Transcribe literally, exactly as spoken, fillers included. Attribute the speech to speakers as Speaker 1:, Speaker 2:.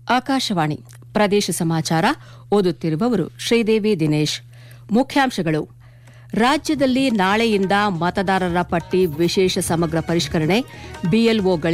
Speaker 1: ಆಕಾಶವಾಣಿ ಪ್ರದೇಶ ಸಮಾಚಾರ ಓದುತ್ತಿರುವವರು ಶ್ರೀದೇವಿ ದಿನೇಶ್. ಮುಖ್ಯಾಂಶಗಳು: ರಾಜ್ಯದಲ್ಲಿ ನಾಳೆಯಿಂದ ಮತದಾರರ ಪಟ್ಟಿ ವಿಶೇಷ ಸಮಗ್ರ ಪರಿಷ್ಕರಣೆ, ಬಿಎಲ್ಒಗಳಿಗೆ